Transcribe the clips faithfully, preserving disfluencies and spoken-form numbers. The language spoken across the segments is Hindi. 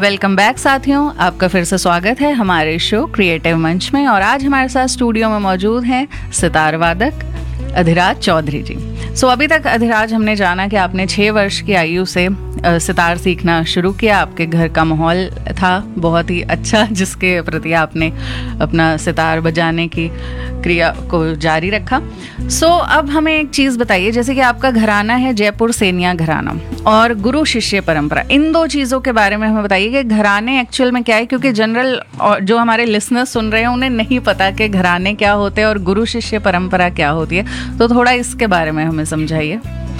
वेलकम बैक साथियों, आपका फिर से स्वागत है हमारे शो क्रिएटिव मंच में। और आज हमारे साथ स्टूडियो में मौजूद हैं सितार वादक अधिराज चौधरी जी। सो so, अभी तक अधिराज हमने जाना कि आपने छः वर्ष की आयु से सितार सीखना शुरू किया। आपके घर का माहौल था बहुत ही अच्छा, जिसके प्रति आपने अपना सितार बजाने की क्रिया को जारी रखा। सो so, अब हमें एक चीज़ बताइए, जैसे कि आपका घराना है जयपुर सेनिया घराना और गुरु शिष्य परंपरा, इन दो चीज़ों के बारे में हमें बताइए कि घराने एक्चुअल में क्या है, क्योंकि जनरल जो हमारे लिसनर्स सुन रहे हैं उन्हें नहीं पता कि घराने क्या होते हैं और गुरु शिष्य परंपरा क्या होती है। तो थोड़ा इसके बारे में हमें समझाइए।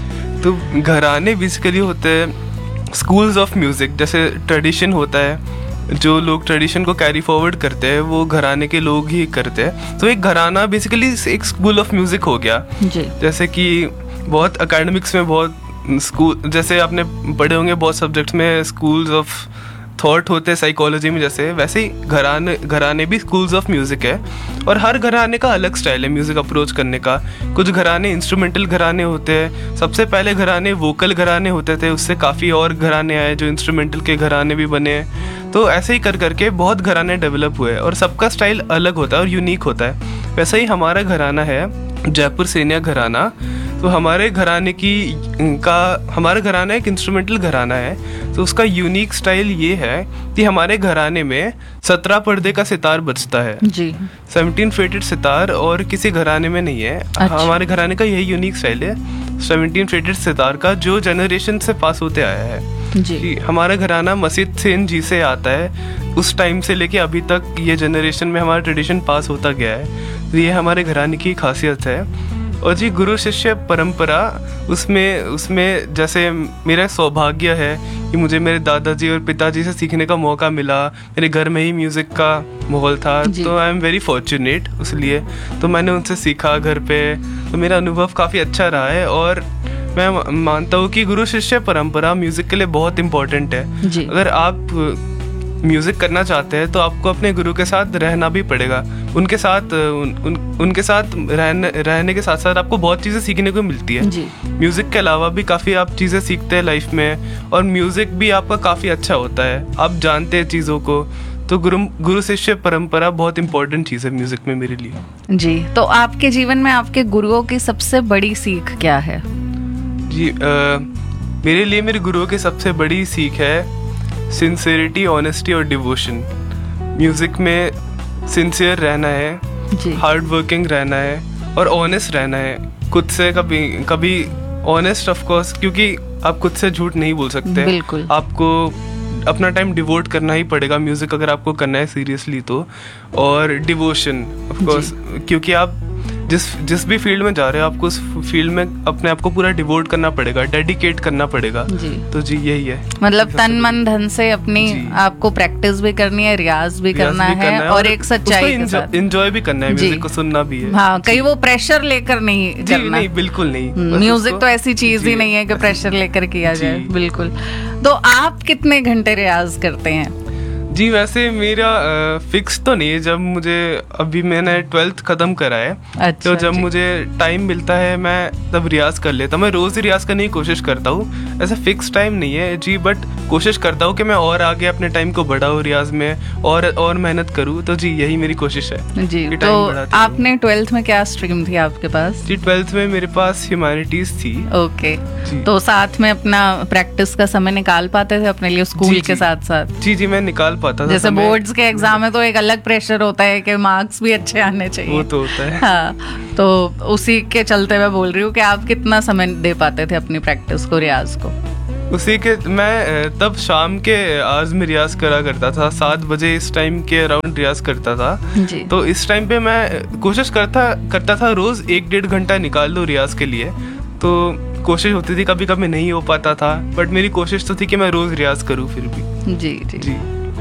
तो घराने बेसिकली होते हैं स्कूल्स ऑफ म्यूज़िक। जैसे ट्रेडिशन होता है, जो लोग ट्रेडिशन को कैरी फॉरवर्ड करते हैं वो घराने के लोग ही करते हैं। तो एक घराना बेसिकली एक स्कूल ऑफ म्यूज़िक हो गया जी। जैसे कि बहुत एकेडमिक्स में बहुत स्कूल, जैसे आपने पढ़े होंगे बहुत सब्जेक्ट्स में स्कूल्स ऑफ थॉट होते हैं साइकोलॉजी में, जैसे वैसे ही घराने घराने भी स्कूल्स ऑफ म्यूज़िक है। और हर घराने का अलग स्टाइल है म्यूज़िक अप्रोच करने का। कुछ घराने इंस्ट्रूमेंटल घराने होते हैं। सबसे पहले घराने वोकल घराने होते थे, उससे काफ़ी और घराने आए जो इंस्ट्रूमेंटल के घराने भी बने। तो ऐसे ही कर करके बहुत घराने डेवलप हुए और सबका स्टाइल अलग होता है और यूनिक होता है। वैसे ही हमारा घराना है जयपुर सेनिया घराना। तो हमारे घराने की का हमारा घराना एक इंस्ट्रूमेंटल घराना है। तो उसका यूनिक स्टाइल ये है कि हमारे घराने में सत्रह पर्दे का सितार बजता है जी। सेवनटीन फ्रेटेड सितार और किसी घराने में नहीं है। अच्छा। हमारे घराने का यही यूनिक स्टाइल है सेवनटीन फ्रेटेड सितार का, जो जनरेशन से पास होते आया है जी। हमारा घराना मस्जिद सेन जी से आता है। उस टाइम से लेके अभी तक ये जनरेशन में हमारा ट्रेडिशन पास होता गया है। तो ये हमारे घराने की खासियत है। और जी गुरु शिष्य परंपरा, उसमें उसमें जैसे मेरा सौभाग्य है कि मुझे मेरे दादाजी और पिताजी से सीखने का मौका मिला। मेरे घर में ही म्यूज़िक का माहौल था, तो आई एम वेरी फॉर्चुनेट उसलिए। तो मैंने उनसे सीखा घर पे, तो मेरा अनुभव काफ़ी अच्छा रहा है। और मैं मानता हूँ कि गुरु शिष्य परंपरा म्यूज़िक के लिए बहुत इम्पोर्टेंट है। अगर आप म्यूज़िक करना चाहते हैं तो आपको अपने गुरु के साथ रहना भी पड़ेगा। उनके साथ उन, उन, उनके साथ रहने रहने के साथ साथ आपको बहुत चीज़ें सीखने को मिलती है। म्यूज़िक के अलावा भी काफ़ी आप चीज़ें सीखते हैं लाइफ में, और म्यूज़िक भी आपका काफ़ी अच्छा होता है, आप जानते हैं चीज़ों को। तो गुरु गुरु शिष्य परंपरा बहुत इंपॉर्टेंट चीज़ है म्यूज़िक में मेरे लिए जी। तो आपके जीवन में आपके गुरुओं की सबसे बड़ी सीख क्या है जी? आ, मेरे लिए मेरे गुरुओं की सबसे बड़ी सीख है सिंसियरिटी, ऑनेस्टी और डिवोशन। म्यूज़िक में सिंसियर रहना है, हार्ड वर्किंग रहना है और ऑनेस्ट रहना है खुद से। कभी कभी ऑनेस्ट ऑफ कोर्स, क्योंकि आप खुद से झूठ नहीं बोल सकते। बिल्कुल। आपको अपना टाइम डिवोट करना ही पड़ेगा म्यूज़िक अगर आपको करना है सीरियसली तो। और डिवोशन ऑफ कोर्स, क्योंकि आप जिस जिस भी फील्ड में जा रहे हो आपको उस फील्ड में अपने आप को पूरा डिवोट करना पड़ेगा, डेडिकेट करना पड़ेगा जी। तो जी यही है, मतलब तन मन धन से अपनी आपको प्रैक्टिस भी करनी है, रियाज भी करना है, करना है और, और एक सच्चाई के साथ एंजॉय भी करना है, म्यूजिक को सुनना भी है। हाँ, कहीं वो प्रेशर लेकर नहीं जी, करना। नहीं, बिल्कुल नहीं। म्यूजिक तो ऐसी चीज ही नहीं है कि प्रेशर लेकर किया जाए। बिल्कुल। तो आप कितने घंटे रियाज करते हैं? जी वैसे मेरा फिक्स तो नहीं है। जब मुझे, अभी मैंने ट्वेल्थ ख़त्म करा है। अच्छा, तो जब मुझे टाइम मिलता है मैं तब रियाज कर लेता हूँ। मैं रोज़ रियाज करने की कोशिश करता हूँ, ऐसा फिक्स टाइम नहीं है जी, बट कोशिश करता हूँ कि मैं और आगे अपने टाइम को बढ़ाऊँ रियाज में और और मेहनत करूँ। तो जी यही मेरी कोशिश है जी। तो आपने ट्वेल्थ में क्या स्ट्रीम थी आपके पास? जी ट्वेल्थ में मेरे पास ह्यूमैनिटीज़ थी। ओके। तो साथ में अपना प्रैक्टिस का समय निकाल पाते थे अपने लिए स्कूल के साथ साथ? जी जी मैं निकाल पाता था। जैसे बोर्ड्स के एग्जाम में तो एक अलग प्रेशर होता है कि मार्क्स भी अच्छे आने चाहिए, वो तो होता है। हाँ, तो उसी के चलते मैं बोल रही हूँ कि आप कितना समय दे पाते थे अपनी प्रैक्टिस को, रियाज को? उसी के मैं तब शाम के आज में रियाज करा करता था, सात बजे इस टाइम के अराउंड रियाज करता था जी। तो इस टाइम पे मैं कोशिश करता करता था रोज एक डेढ़ घंटा निकाल लो रियाज के लिए। तो कोशिश होती थी, कभी कभी नहीं हो पाता था, बट मेरी कोशिश तो थी कि मैं रोज रियाज करूँ फिर भी। जी जी जी।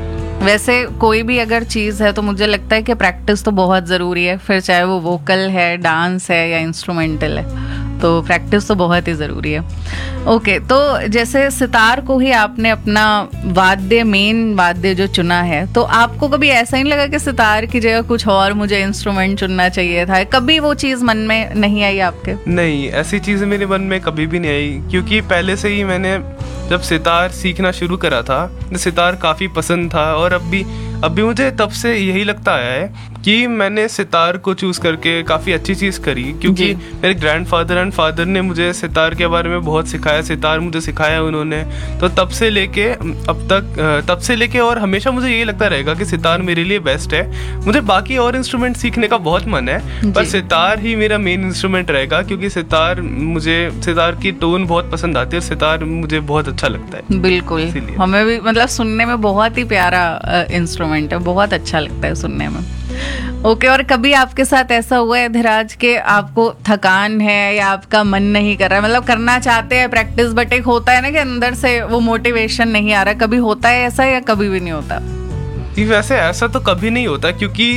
वैसे कोई भी अगर चीज़ है तो मुझे लगता है कि प्रैक्टिस तो बहुत ज़रूरी है, फिर चाहे वो वोकल है, डांस है या इंस्ट्रूमेंटल है। तो प्रैक्टिस तो बहुत ही ज़रूरी है। ओके, तो जैसे सितार को ही आपने अपना वाद्य, मेन वाद्य जो चुना है, तो आपको कभी ऐसा नहीं लगा कि सितार की जगह कुछ और मुझे इंस्ट्रूमेंट चुनना चाहिए था? कभी वो चीज़ मन में नहीं आई आपके? नहीं, ऐसी चीज़ मेरे मन में कभी भी नहीं आई, क्योंकि पहले से ही मैंने जब सितार सीखना शुरू करा था तो सितार काफ़ी पसंद था, और अब भी अब भी मुझे तब से यही लगता आया है कि मैंने सितार को चूज करके काफ़ी अच्छी चीज़ करी, क्योंकि मेरे ग्रैंडफादर एंड फादर ने मुझे सितार के बारे में बहुत सिखाया, सितार मुझे सिखाया उन्होंने। तो तब से लेके अब तक, तब से लेके और हमेशा मुझे यही लगता रहेगा कि सितार मेरे लिए बेस्ट है। मुझे बाकी और इंस्ट्रूमेंट सीखने का बहुत मन है, पर सितार ही मेरा मेन इंस्ट्रूमेंट रहेगा, क्योंकि सितार मुझे सितार की टोन बहुत पसंद आती है और सितार मुझे बहुत अच्छा लगता है। बिल्कुल, हमें भी, मतलब सुनने में बहुत ही प्यारा इंस्ट्रूमेंट है, बहुत अच्छा लगता है सुनने में। ओके, और कभी आपके साथ ऐसा हुआ है धीराज के आपको थकान है या आपका मन नहीं कर रहा है, मतलब करना चाहते हैं प्रैक्टिस, बट एक होता है ना कि अंदर से वो मोटिवेशन नहीं आ रहा, कभी होता है ऐसा या कभी भी नहीं होता? वैसे ऐसा तो कभी नहीं होता, क्योंकि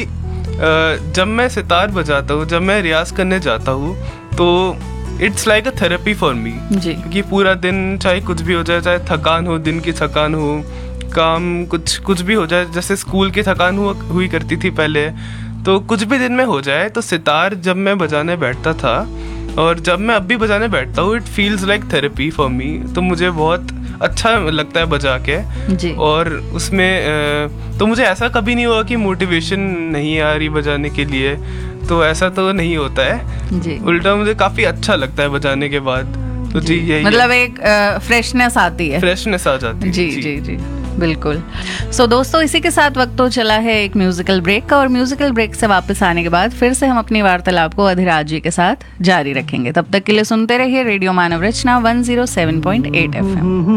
जब मैं सितार बजाता हूँ, जब मैं रियाज करने जाता हूँ, तो it's like a therapy for me, क्योंकि पूरा दिन चाहे कुछ भी हो जाए, चाहे थकान हो, दिन की थकान हो, काम कुछ कुछ भी हो जाए, जैसे स्कूल की थकान हुआ हुई करती थी पहले, तो कुछ भी दिन में हो जाए, तो सितार जब मैं बजाने बैठता था और जब मैं अब भी बजाने बैठता हूँ, it feels like therapy for me. तो मुझे बहुत अच्छा लगता है बजा के जी। और उसमें तो मुझे ऐसा कभी नहीं हुआ कि मोटिवेशन नहीं आ रही बजाने के लिए, तो ऐसा तो नहीं होता है जी। उल्टा मुझे काफ़ी अच्छा लगता है बजाने के बाद। तो जी, जी यही मतलब एक फ्रेशनेस आती है, फ्रेशनेस आ जाती है जी जी जी, जी बिल्कुल। सो so, दोस्तों, इसी के साथ वक्त तो चला है एक म्यूजिकल ब्रेक का, और म्यूजिकल ब्रेक से वापस आने के बाद फिर से हम अपनी वार्तालाप को अधिराज जी के साथ जारी रखेंगे। तब तक के लिए सुनते रहिए रेडियो मानव रचना one zero seven point eight F M.